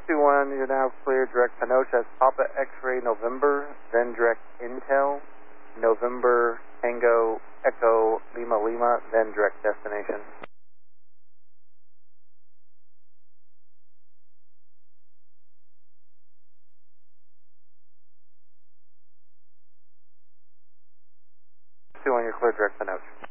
2-1, you're now clear, direct Panoche. That's Papa X-ray November, then direct Intel, November Tango Echo Lima Lima, then direct destination. Two on your clear, direct Panoche.